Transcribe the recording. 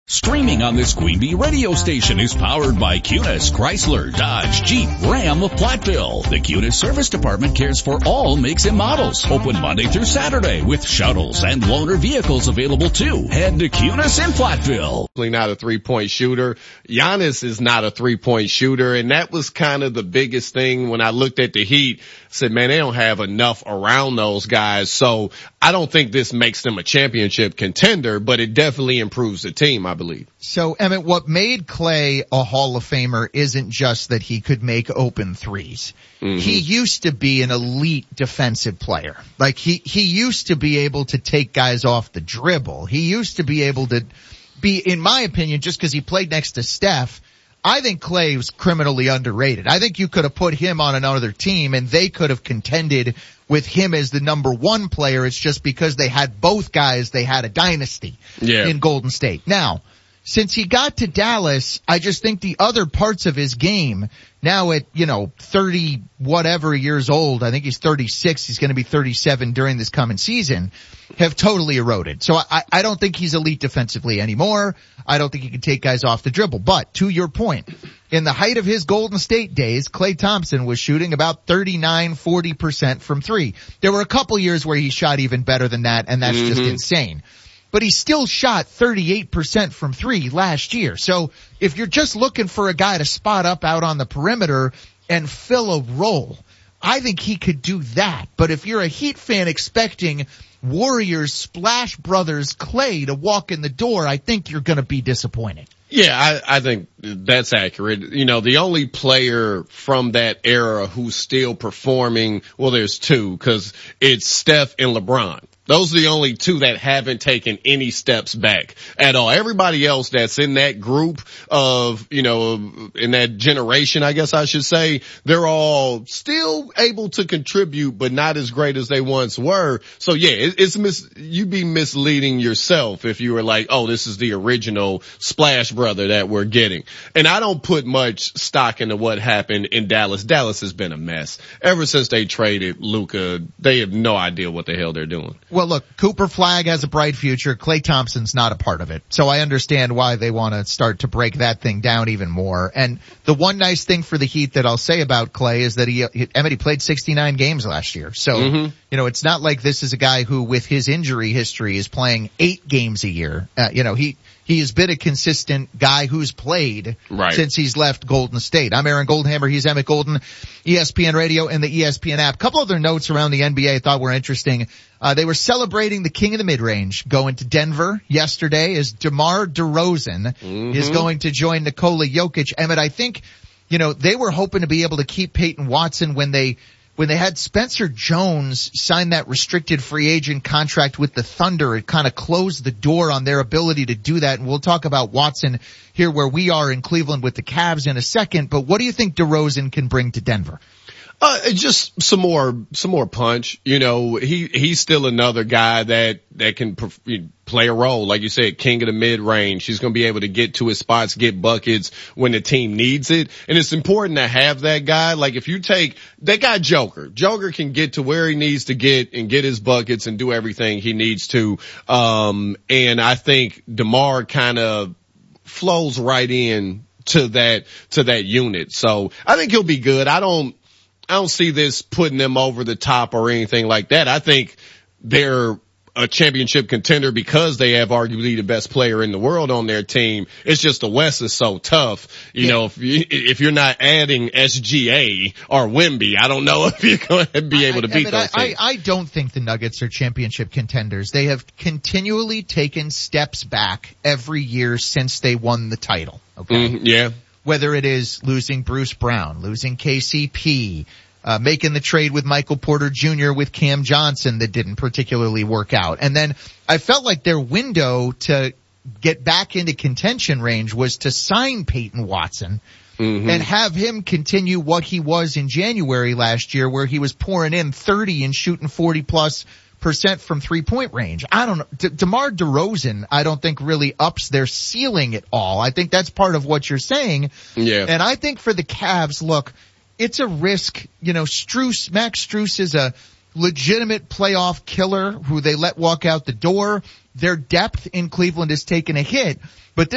Streaming on this Queen Bee radio station is powered by Cunis, Chrysler, Dodge, Jeep, Ram of Platteville. The Cunis Service Department cares for all makes and models. Open Monday through Saturday with shuttles and loaner vehicles available too. Head to Cunis in Platteville. Not a three-point shooter. Giannis is not a three-point shooter, and that was kind of the biggest thing when I looked at the Heat. I said, man, they don't have enough around those guys, so I don't think this makes them a championship contender, but it definitely improves the team, I believe. So, Emmett, what made Klay a Hall of Famer isn't just that he could make open threes. Mm-hmm. He used to be an elite defensive player. Like, he used to be able to take guys off the dribble. He used to be able to be, in my opinion, just because he played next to Steph, I think Klay was criminally underrated. I think you could have put him on another team and they could have contended with him as the number one player. It's just because they had both guys, they had a dynasty in Golden State. Now, since he got to Dallas, I just think the other parts of his game, now at, 30 whatever years old, I think he's 36, he's going to be 37 during this coming season, have totally eroded. So I don't think he's elite defensively anymore. I don't think he can take guys off the dribble. But to your point, in the height of his Golden State days, Klay Thompson was shooting about 39-40% from three. There were a couple years where he shot even better than that, and that's just insane. But he still shot 38% from three last year. So if you're just looking for a guy to spot up out on the perimeter and fill a role, I think he could do that. But if you're a Heat fan expecting Warriors Splash Brothers Klay to walk in the door, I think you're going to be disappointed. Yeah, I think that's accurate. The only player from that era who's still performing, well, there's two, because it's Steph and LeBron. Those are the only two that haven't taken any steps back at all. Everybody else that's in that group of, in that generation, I guess I should say, they're all still able to contribute, but not as great as they once were. So yeah, you'd be misleading yourself if you were like, oh, this is the original Splash Brother that we're getting. And I don't put much stock into what happened in Dallas. Dallas has been a mess. Ever since they traded Luka, they have no idea what the hell they're doing. Well, look, Cooper Flagg has a bright future. Klay Thompson's not a part of it. So I understand why they want to start to break that thing down even more. And the one nice thing for the Heat that I'll say about Klay is that he played 69 games last year. So, it's not like this is a guy who with his injury history is playing 8 games a year. He has been a consistent guy who's played since he's left Golden State. I'm Aaron Goldhammer. He's Emmett Golden, ESPN Radio and the ESPN app. A couple other notes around the NBA I thought were interesting. They were celebrating the king of the mid-range going to Denver yesterday as DeMar DeRozan is going to join Nikola Jokic. Emmett, I think, they were hoping to be able to keep Peyton Watson when they had Spencer Jones sign that restricted free agent contract with the Thunder. It kind of closed the door on their ability to do that. And we'll talk about Watson here where we are in Cleveland with the Cavs in a second. But what do you think DeRozan can bring to Denver? Just some more punch. He's still another guy that can play a role. Like you said, king of the mid-range. He's going to be able to get to his spots, get buckets when the team needs it. And it's important to have that guy. Like if you take that guy Joker can get to where he needs to get and get his buckets and do everything he needs to. And I think DeMar kind of flows right in to that unit. So I think he'll be good. I don't see this putting them over the top or anything like that. I think they're a championship contender because they have arguably the best player in the world on their team. It's just the West is so tough. If you're not adding SGA or Wemby, I don't know if you're going to be able to beat those teams. I don't think the Nuggets are championship contenders. They have continually taken steps back every year since they won the title. Okay. Whether it is losing Bruce Brown, losing KCP, making the trade with Michael Porter Jr. with Cam Johnson that didn't particularly work out. And then I felt like their window to get back into contention range was to sign Peyton Watson and have him continue what he was in January last year where he was pouring in 30 and shooting 40+% from 3-point range. I don't know. DeMar DeRozan, I don't think really ups their ceiling at all. I think that's part of what you're saying. Yeah. And I think for the Cavs, look, it's a risk. Max Strus is a legitimate playoff killer who they let walk out the door. Their depth in Cleveland has taken a hit, but this